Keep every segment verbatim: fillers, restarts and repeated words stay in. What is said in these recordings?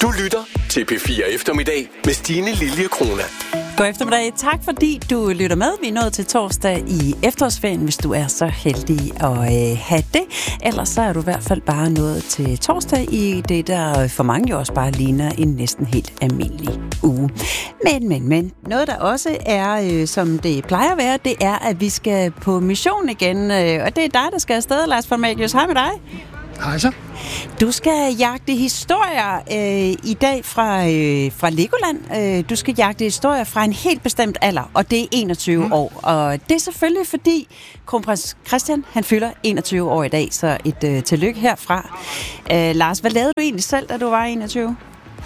Du lytter til P fire Eftermiddag med Stine Lilje Krona. God eftermiddag. Tak fordi du lytter med. Vi er nået til torsdag i efterårsferien, hvis du er så heldig at øh, have det. Ellers så er du i hvert fald bare nået til torsdag i det, der for mange jo også bare ligner en næsten helt almindelig uge. Men, men, men. Noget, der også er, øh, som det plejer at være, det er, at vi skal på mission igen. Øh, og det er dig, der skal afsted, Lars von Magius. Hej med dig. Hej så. Du skal jagte historier øh, i dag fra, øh, fra Legoland. Øh, du skal jagte historier fra en helt bestemt alder, og det er enogtyve mm. år. Og det er selvfølgelig fordi kronprins Christian, han fylder enogtyve år i dag, så et øh, tillykke herfra. Øh, Lars, hvad lavede du egentlig selv, da du var enogtyve?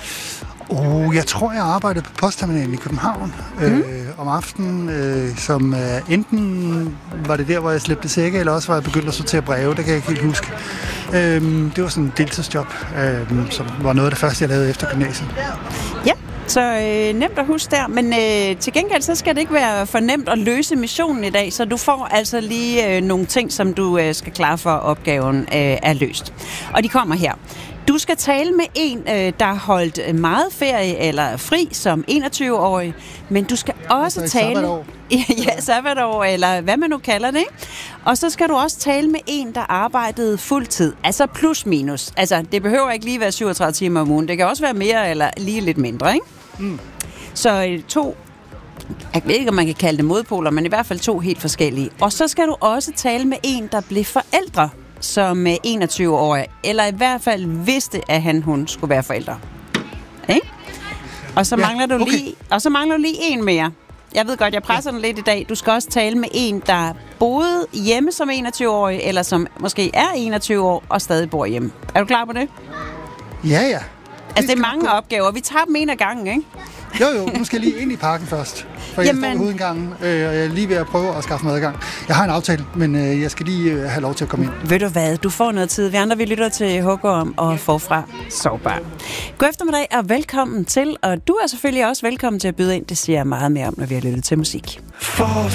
Oh, jeg tror, jeg arbejdede på postterminalen i København mm. øh, om aftenen, øh, som øh, enten var det der, hvor jeg slæbte sække, eller også var jeg begyndt at sortere breve, det kan jeg ikke helt huske. Øh, det var sådan en deltidsjob, øh, som var noget af det første, jeg lavede efter gymnasiet. Ja, så øh, nemt at huske der, men øh, til gengæld så skal det ikke være for nemt at løse missionen i dag, så du får altså lige øh, nogle ting, som du øh, skal klare for, opgaven øh, er løst. Og de kommer her. Du skal tale med en, der har holdt meget ferie eller fri som enogtyve-årig, men du skal også altså tale... sabbatår. Ja, sabbatår, eller hvad man nu kalder det, ikke? Og så skal du også tale med en, der arbejdede fuldtid, altså plus minus. Altså, det behøver ikke lige være syvogtredive timer om ugen, det kan også være mere eller lige lidt mindre, ikke? Mm. Så to... Jeg ved ikke, om man kan kalde det modpoler, men i hvert fald to helt forskellige. Og så skal du også tale med en, der blev forældre som enogtyve-årig, eller i hvert fald vidste, at han, hun skulle være forældre. Ikke? Og så mangler ja, du okay. lige, og så mangler du lige en mere. Jeg ved godt, jeg presser ja. den lidt i dag. Du skal også tale med en, der boede hjemme som enogtyve-årig, eller som måske er enogtyve år og stadig bor hjemme. Er du klar på det? Ja, ja. Altså, det er mange opgaver. Vi tager dem en af gangen, ikke? Jo, jo. Nu skal jeg lige ind i parken først. For jeg står ude en gang, øh, og jeg er lige ved at prøve at skaffe mig adgang. Jeg har en aftale, men øh, jeg skal lige øh, have lov til at komme ind. Ved du hvad? Du får noget tid. Vi andre, vi lytter til Hugger om og forfra. Sov bare. God eftermiddag og velkommen til. Og du er selvfølgelig også velkommen til at byde ind. Det siger jeg meget mere om, når vi har lyttet til musik. Forfra.